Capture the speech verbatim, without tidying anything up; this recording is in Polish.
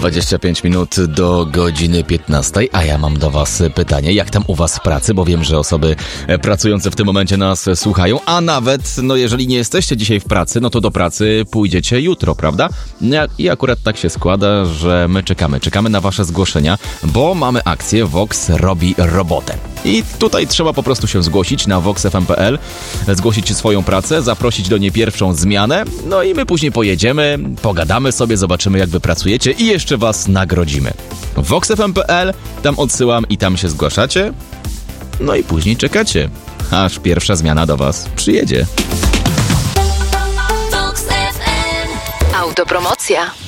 dwadzieścia pięć minut do godziny piętnastej, a ja mam do was pytanie, jak tam u was w pracy, bo wiem, że osoby pracujące w tym momencie nas słuchają, a nawet, no jeżeli nie jesteście dzisiaj w pracy, no to do pracy pójdziecie jutro, prawda? I akurat tak się składa, że my czekamy, czekamy na wasze zgłoszenia, bo mamy akcję Vox robi robotę. I tutaj trzeba po prostu się zgłosić na vox f m kropka p l, zgłosić swoją pracę, zaprosić do niej pierwszą zmianę, no i my później pojedziemy, pogadamy sobie, zobaczymy jak wy pracujecie i jeszcze was nagrodzimy. vox f m kropka p l, tam odsyłam i tam się zgłaszacie, no i później czekacie, aż pierwsza zmiana do was przyjedzie. Autopromocja.